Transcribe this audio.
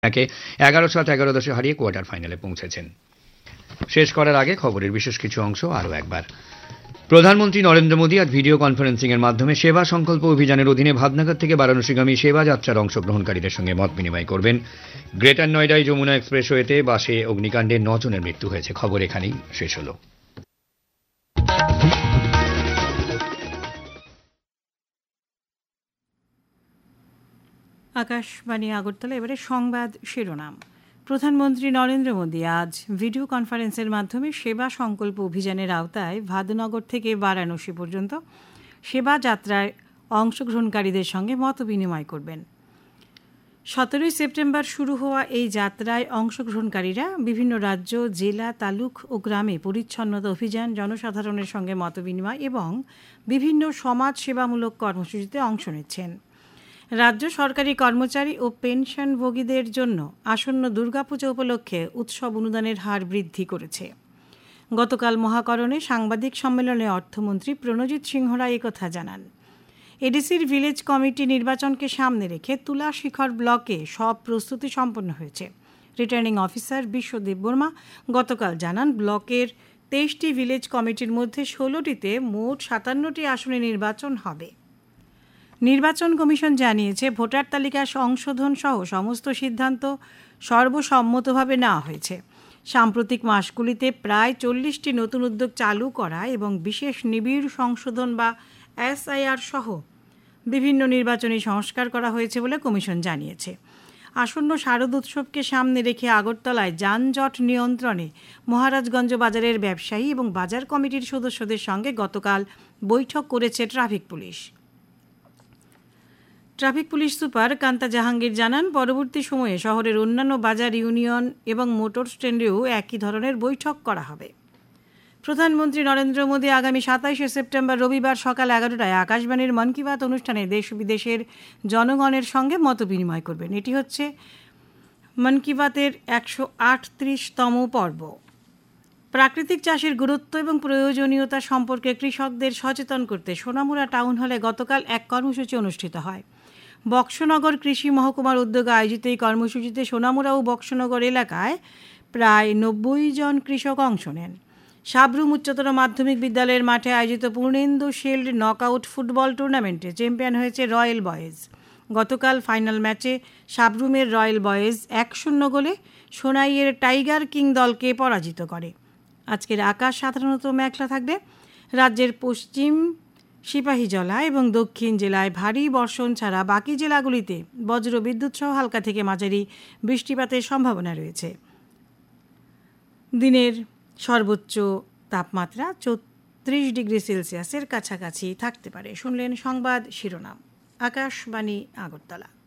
কে 11-7-11 হারিয়ে কোয়ার্টার ফাইনালে পৌঁছেছেন। শেষ করার আগে খবরের বিশেষ কিছু অংশ আরও একবার। প্রধানমন্ত্রী নরেন্দ্র মোদী আজ ভিডিও কনফারেন্সিং এর মাধ্যমে সেবা সংকল্প অভিযানের অধীনে ভাদনগর থেকে বারাণসীগামী সেবা যাত্রার অংশগ্রহণকারীদের সঙ্গে মত বিনিময় করবেন। গ্রেটার নয়ডায় যমুনা এক্সপ্রেসওয়েতে বাসে অগ্নিকাণ্ডে 9 জনের মৃত্যু হয়েছে। খবর এখানেই শেষ হলো। আকাশবাণী আগরতলা। এবারে সংবাদ শিরোনাম। প্রধানমন্ত্রী নরেন্দ্র মোদী আজ ভিডিও কনফারেন্সের মাধ্যমে সেবা সংকল্প অভিযানের আওতায় ভাদনগর থেকে বারাণসী পর্যন্ত সেবা যাত্রায় অংশগ্রহণকারীদের সঙ্গে মত বিনিময় করবেন। 17 সেপ্টেম্বর শুরু হওয়া এই যাত্রায় অংশগ্রহণকারীরা বিভিন্ন রাজ্য, জেলা, তালুক ও গ্রামে পরিচ্ছন্নতা অভিযান, জনসাধারণের সঙ্গে মত বিনিময় এবং বিভিন্ন সমাজ সেবামূলক কর্মসূচিতে অংশ নিচ্ছেন। রাজ্য সরকারি কর্মচারী ও পেনশনভোগীদের জন্য আসন্ন দুর্গাপূজা উপলক্ষে উৎসব অনুদানের হার বৃদ্ধি করেছে। গতকাল মহাকরণে সাংবাদিক সম্মেলনে অর্থমন্ত্রী প্রণজিৎ সিংহ রায় একথা জানান। এডিসির ভিলেজ কমিটি নির্বাচনকে সামনে রেখে তুলাশিখর ব্লকে সব প্রস্তুতি সম্পন্ন হয়েছে। রিটার্নিং অফিসার বিশ্বদেব বর্মা গতকাল জানান, ব্লকের 23টি ভিলেজ কমিটির মধ্যে 16টিতে মোট 57টি আসনে নির্বাচন হবে। নির্বাচন কমিশন জানিয়েছে, ভোটার তালিকা সংশোধন সহ সমস্ত সিদ্ধান্ত সর্বসম্মতভাবে নেওয়া হয়েছে। সাম্প্রতিক মাসগুলিতে প্রায় 40টি নতুন উদ্যোগ চালু করা এবং বিশেষ নিবিড় সংশোধন বা SIR সহ বিভিন্ন নির্বাচনী সংস্কার করা হয়েছে বলে কমিশন জানিয়েছে। আসন্ন শারদ উৎসবকে সামনে রেখে আগরতলায় যানজট নিয়ন্ত্রণে মহারাজগঞ্জ বাজারের ব্যবসায়ী এবং বাজার কমিটির সদস্যদের সঙ্গে গতকাল বৈঠক করেছে traffic police. Traffic police super Kanta Jahangir জানান, পরবর্তী সময়ে শহরের অন্যান্য বাজার, ইউনিয়ন এবং মোটর স্ট্যান্ডেও একই ধরনের বৈঠক করা হবে। প্রধানমন্ত্রী নরেন্দ্র মোদী আগামী 27 সেপ্টেম্বর রবিবার সকাল 11টায় আকাশবাণীর মন কি বাত অনুষ্ঠানে দেশ বিদেশের জনগণের সঙ্গে মত বিনিময় করবেন। এটি হচ্ছে মন কি বাতের 138তম পর্ব। প্রাকৃতিক চাষের গুরুত্ব এবং প্রয়োজনীয়তা সম্পর্কে কৃষকদের সচেতন করতে সোনামুড়া টাউন হলে গতকাল এক কর্মসূচি অনুষ্ঠিত হয়। বক্সনগর কৃষি মহকুমার উদ্যোগে আয়োজিত এই কর্মসূচিতে সোনামুড়া ও বক্সনগর এলাকায় প্রায় 90 জন কৃষক অংশ নেন। সাবরুম উচ্চতর মাধ্যমিক বিদ্যালয়ের মাঠে আয়োজিত পূর্ণেন্দু শিল্ড নকআউট ফুটবল টুর্নামেন্টে চ্যাম্পিয়ন হয়েছে রয়্যাল বয়েজ। গতকাল ফাইনাল ম্যাচে সাবরুমের রয়্যাল বয়েজ 1-0 গোলে সোনাইয়ের টাইগার কিং দলকে পরাজিত করে। আজকের আকাশ সাধারণত মেঘলা থাকবে। রাজ্যের পশ্চিম, সিপাহীজলা এবং দক্ষিণ জেলায় ভারী বর্ষণ ছাড়া বাকি জেলাগুলিতে বজ্র বিদ্যুৎ সহ হালকা থেকে মাঝারি বৃষ্টিপাতের সম্ভাবনা রয়েছে। দিনের সর্বোচ্চ তাপমাত্রা 34 ডিগ্রি সেলসিয়াসের কাছাকাছি থাকতে পারে। শুনলেন সংবাদ শিরোনাম। আকাশবাণী আগরতলা।